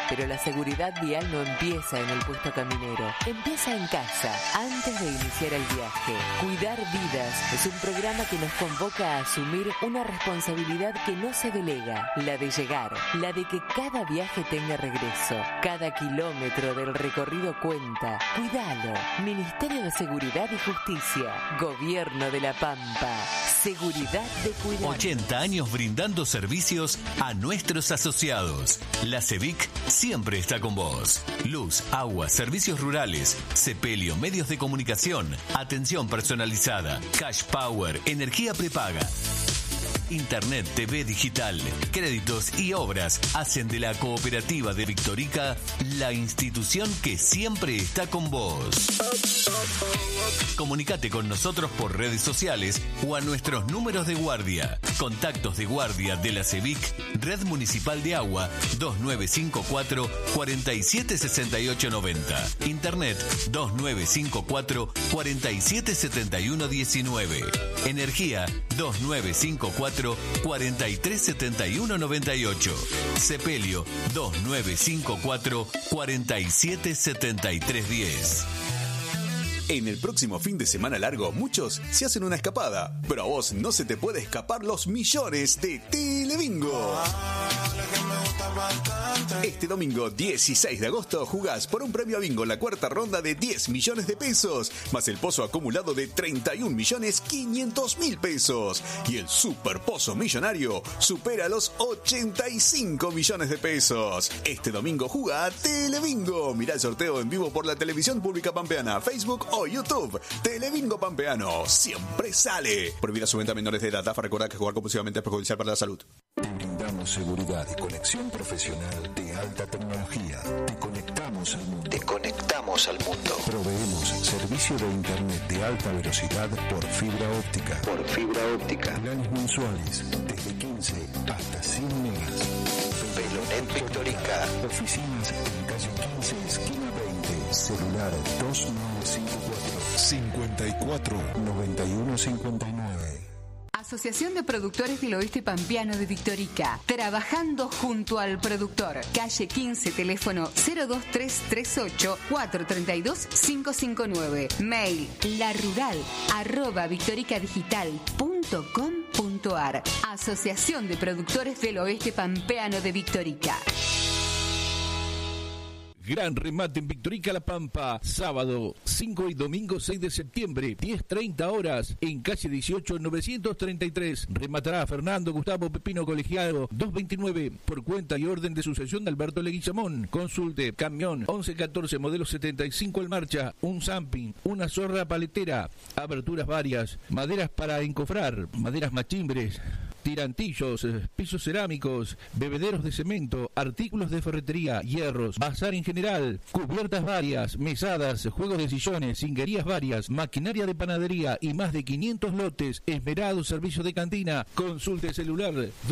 Pero la seguridad vial no empieza en el puesto caminero, empieza en casa, antes de iniciar el viaje. Cuidar vidas es un programa que nos convoca a asumir una responsabilidad que no se delega, la de llegar, la de que cada viaje tenga regreso. Cada kilómetro del recorrido cuenta. Cuidalo. Ministerio de Seguridad y Justicia. Gobierno de La Pampa. Seguridad de cuidar. 80 años brindando servicios a nuestros asociados. La CEVIC siempre está con vos. Luz, agua, servicios rurales, sepelio, medios de comunicación, atención personalizada, cash power, energía prepaga. Internet, TV digital, créditos y obras hacen de la Cooperativa de Victorica la institución que siempre está con vos. Comunicate con nosotros por redes sociales o a nuestros números de guardia. Contactos de guardia de la CEVIC, Red Municipal de Agua, 2954 476890. Internet 2954 477119. Energía 2954 437198. Sepelio 2954 477310. En el próximo fin de semana largo, muchos se hacen una escapada, pero a vos no se te puede escapar los millones de Telebingo. Este domingo 16 de agosto jugás por un premio a bingo en la cuarta ronda de 10 millones de pesos, más el pozo acumulado de 31.500.000 pesos. Y el super pozo millonario supera los 85 millones de pesos. Este domingo jugá a Telebingo. Mirá el sorteo en vivo por la televisión pública pampeana, Facebook o YouTube. Telebingo Pampeano siempre sale. Prohibida su venta a menores de edad. AFA recuerda que jugar compulsivamente es perjudicial para la salud. Te brindamos seguridad y conexión profesional de alta tecnología. Te conectamos al mundo. Proveemos servicio de internet de alta velocidad por fibra óptica. Planes mensuales desde 15 hasta 100 megas. Velonet Victorica. Oficinas en calle 15, esquina 20. Celular 2954 5159. Asociación de Productores del Oeste Pampeano de Victorica. Trabajando junto al productor. Calle 15, teléfono 02338 432 559. Mail larural@victoricadigital.com.ar. Asociación de Productores del Oeste Pampeano de Victorica. Gran remate en Victorica La Pampa, sábado 5 y domingo 6 de septiembre, 10:30 horas, en calle 18 933. Rematará Fernando Gustavo Pepino Colegiado, 229, por cuenta y orden de sucesión de Alberto Leguizamón. Consulte, camión 1114, modelo 75 en marcha, un zamping, una zorra paletera, aberturas varias, maderas para encofrar, maderas machimbres, tirantillos, pisos cerámicos, bebederos de cemento, artículos de ferretería, hierros, bazar en general, cubiertas varias, mesadas, juegos de sillones, cinguerías varias, maquinaria de panadería y más de 500 lotes, esmerado servicio de cantina. Consulte celular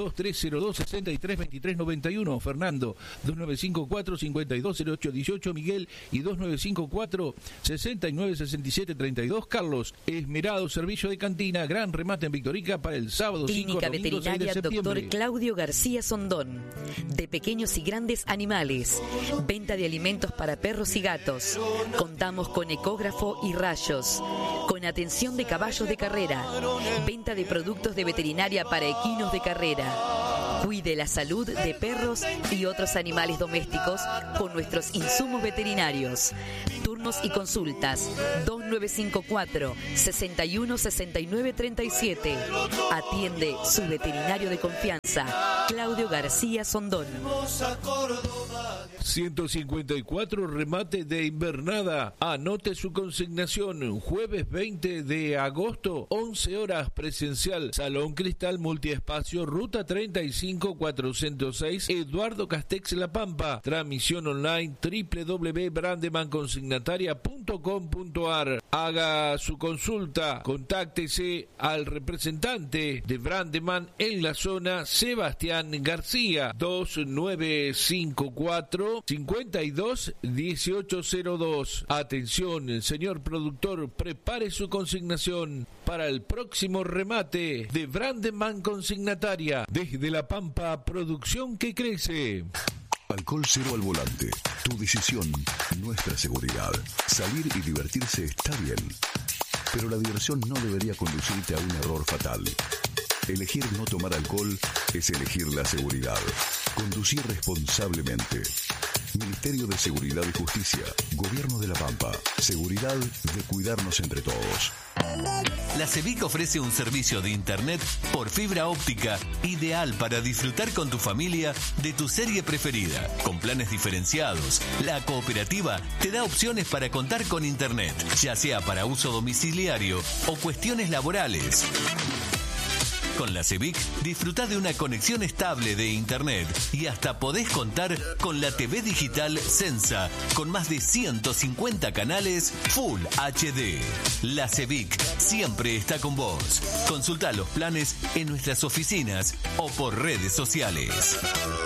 2302-632391, Fernando, 2954-520818, Miguel, y 2954-696732, Carlos. Esmerado servicio de cantina, gran remate en Victorica para el sábado. Clínica Veterinaria Dr. Claudio García Sondón. De pequeños y grandes animales. Venta de alimentos para perros y gatos. Contamos con ecógrafo y rayos. Con atención de caballos de carrera. Venta de productos de veterinaria para equinos de carrera. Cuide la salud de perros y otros animales domésticos con nuestros insumos veterinarios. Turnos y consultas 2954 61 69 37. Atiende su veterinario de confianza, Claudio García Sondón. 154 remate de invernada. Anote su consignación. Jueves 20 de agosto, 11 horas, presencial. Salón Cristal Multiespacio, Ruta 35406, Eduardo Castex La Pampa. Transmisión online www.brandemanconsignataria.com.ar. Haga su consulta. Contáctese al representante de Brandeman en la zona, Sebastián García, 2954 52 1802. Atención, señor productor, prepare su consignación para el próximo remate de Brandeman Consignataria. Desde La Pampa, producción que crece. Alcohol cero al volante. Tu decisión, nuestra seguridad. Salir y divertirse está bien, pero la diversión no debería conducirte a un error fatal. Elegir no tomar alcohol es elegir la seguridad. Conducir responsablemente. Ministerio de Seguridad y Justicia. Gobierno de La Pampa. Seguridad de cuidarnos entre todos. La CEVIC ofrece un servicio de internet por fibra óptica ideal para disfrutar con tu familia de tu serie preferida. Con planes diferenciados, la cooperativa te da opciones para contar con internet, ya sea para uso domiciliario o cuestiones laborales. Con la CEVIC disfruta de una conexión estable de internet y hasta podés contar con la TV digital Sensa con más de 150 canales Full HD. La CEVIC siempre está con vos. Consulta los planes en nuestras oficinas o por redes sociales.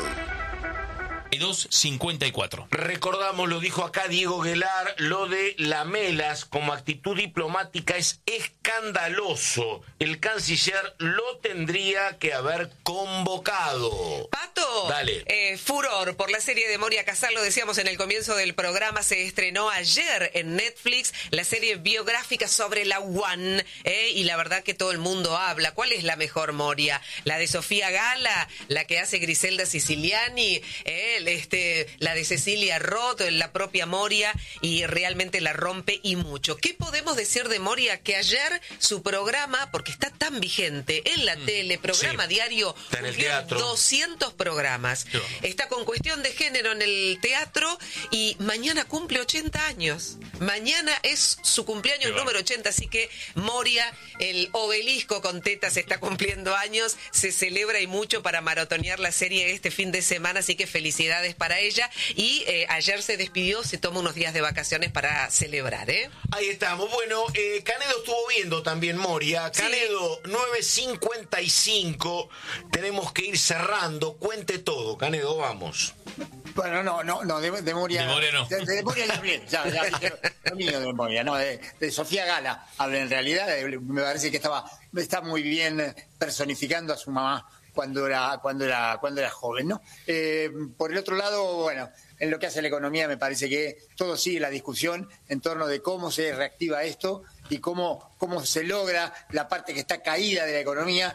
254. Recordamos, lo dijo acá Diego Guelar, lo de Lamelas como actitud diplomática es escandaloso. El canciller lo tendría que haber convocado. Pato, dale. Furor por la serie de Moria Casal, lo decíamos en el comienzo del programa, se estrenó ayer en Netflix la serie biográfica sobre la UAN, y la verdad que todo el mundo habla. ¿Cuál es la mejor Moria? ¿La de Sofía Gala, la que hace Griselda Siciliani, la de Cecilia Roth, la propia Moria, y realmente la rompe y mucho? ¿Qué podemos decir de Moria? Que ayer su programa, porque está tan vigente en la tele, programa diario, está en el teatro, 200 programas, está con Cuestión de Género en el teatro y mañana cumple 80 años. Mañana es su cumpleaños número 80, así que Moria, el obelisco con tetas, está cumpliendo años, se celebra y mucho para maratonear la serie este fin de semana, así que felicidades para ella. Y ayer se despidió, se toma unos días de vacaciones para celebrar, Ahí estamos. Bueno, Canedo estuvo viendo también Moria. Canedo, 9:55. Tenemos que ir cerrando. Cuente todo, Canedo, vamos. Bueno, no, de Moria. De Moria no. De Moria ya hablé, ya de Moria, no, de Sofía Gala hablé en realidad. Me parece que está muy bien personificando a su mamá cuando era joven, ¿no? Por el otro lado, bueno, en lo que hace a la economía me parece que todo sigue la discusión en torno de cómo se reactiva esto y cómo se logra la parte que está caída de la economía,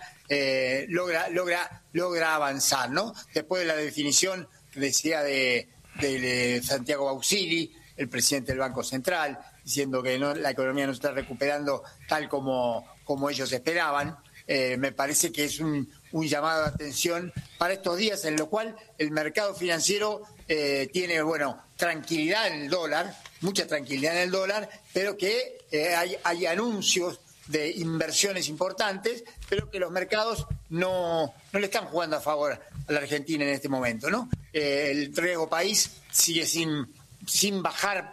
logra avanzar, ¿no? Después de la definición que decía de Santiago Bausili, el presidente del Banco Central, diciendo que la economía no se está recuperando tal como ellos esperaban, me parece que es un llamado de atención para estos días en lo cual el mercado financiero tiene, tranquilidad en el dólar, mucha tranquilidad en el dólar, pero que hay anuncios de inversiones importantes, pero que los mercados no le están jugando a favor a la Argentina en este momento, ¿no? El riesgo país sigue sin bajar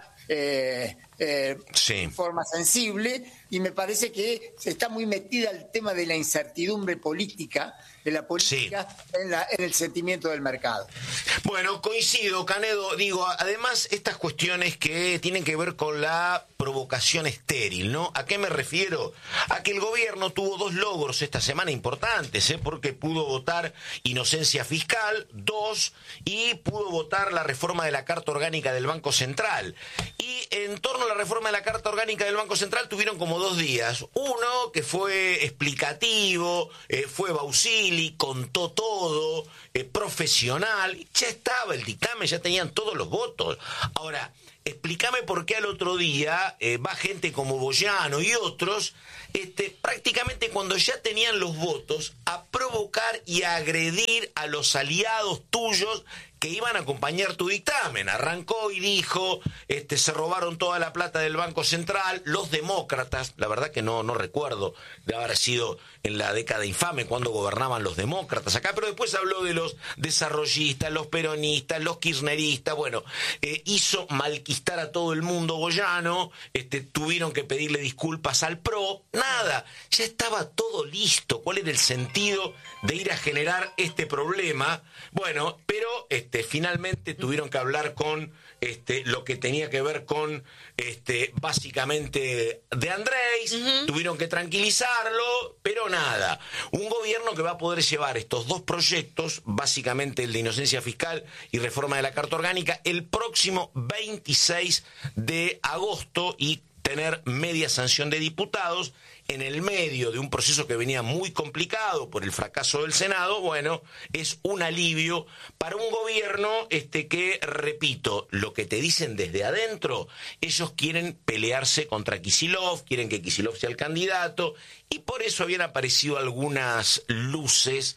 en forma sensible, y me parece que se está muy metida el tema de la incertidumbre política, en el sentimiento del mercado. Bueno, coincido, Canedo. Digo, además, estas cuestiones que tienen que ver con la provocación estéril, ¿no? ¿A qué me refiero? A que el gobierno tuvo 2 logros esta semana importantes, porque pudo votar inocencia fiscal, 2, y pudo votar la reforma de la Carta Orgánica del Banco Central. Y en torno a la reforma de la Carta Orgánica del Banco Central tuvieron como 2 días. Uno que fue explicativo, fue Bausili, contó todo, profesional, ya estaba el dictamen, ya tenían todos los votos. Ahora, explícame por qué al otro día va gente como Boyano y otros, prácticamente cuando ya tenían los votos, a provocar y a agredir a los aliados tuyos que iban a acompañar tu dictamen. Arrancó y dijo, se robaron toda la plata del Banco Central, los demócratas, la verdad que no recuerdo de haber sido en la década infame cuando gobernaban los demócratas acá, pero después habló de los desarrollistas, los peronistas, los kirchneristas, hizo malquistar a todo el mundo Boyano, tuvieron que pedirle disculpas al PRO, nada, ya estaba todo listo. ¿Cuál era el sentido de ir a generar este problema? Bueno, pero finalmente tuvieron que hablar con lo que tenía que ver con básicamente de Andrés, tuvieron que tranquilizarlo, pero nada. Un gobierno que va a poder llevar estos dos proyectos, básicamente el de inocencia fiscal y reforma de la Carta Orgánica, el próximo 26 de agosto y tener media sanción de diputados en el medio de un proceso que venía muy complicado por el fracaso del Senado. Bueno, es un alivio para un gobierno que, repito, lo que te dicen desde adentro, ellos quieren pelearse contra Kicillof, quieren que Kicillof sea el candidato, y por eso habían aparecido algunas luces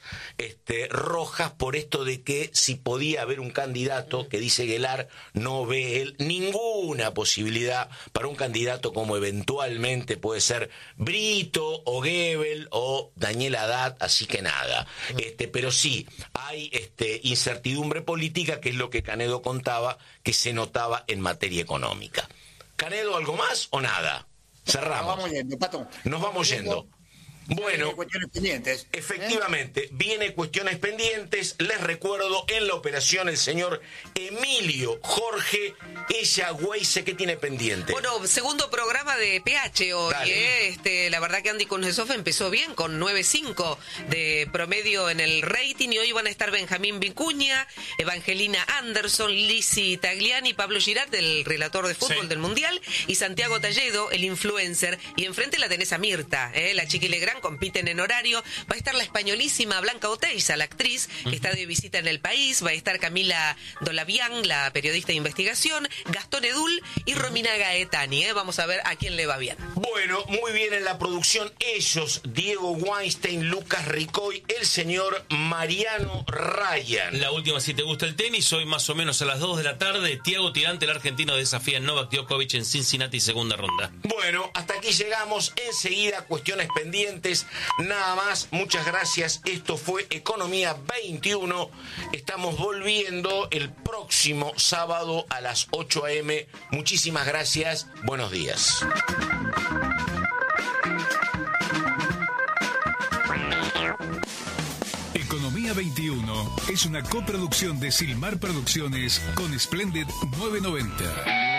rojas por esto de que si podía haber un candidato, que dice Guelar, no ve él ninguna posibilidad para un candidato como eventualmente puede ser Brito o Goebbels o Daniel Haddad, así que nada. Pero sí, hay incertidumbre política, que es lo que Canedo contaba, que se notaba en materia económica. Canedo, ¿algo más o nada? Cerramos. Nos vamos yendo, Pato. Nos vamos yendo. Bueno, cuestiones pendientes. Efectivamente, viene cuestiones pendientes. Les recuerdo, en la operación el señor Emilio Jorge Ellagueyse, ¿qué tiene pendiente? Bueno, segundo programa de PH hoy. La verdad que Andy Kuznetsov empezó bien, con 9.5 de promedio en el rating, y hoy van a estar Benjamín Vicuña, Evangelina Anderson, Lizzy Tagliani, Pablo Girat, el relator de fútbol del Mundial, y Santiago Talledo, el influencer. Y enfrente la tenés a Mirta, la Chiqui Legrand, compiten en horario. Va a estar la españolísima Blanca Oteiza, la actriz, que está de visita en el país. Va a estar Camila Dolabián, la periodista de investigación, Gastón Edul y Romina Gaetani. Vamos a ver a quién le va bien. Bueno, muy bien en la producción ellos, Diego Weinstein, Lucas Ricoy, el señor Mariano Ryan. La última, si te gusta el tenis, hoy más o menos a las 2 de la tarde, Thiago Tirante, el argentino, desafía a Novak Djokovic en Cincinnati, segunda ronda. Bueno, hasta aquí llegamos. Enseguida, cuestiones pendientes. Nada más, muchas gracias. Esto fue Economía 21. Estamos volviendo el próximo sábado a las 8 a.m. Muchísimas gracias. Buenos días. Economía 21 es una coproducción de Silmar Producciones con Splendid 990.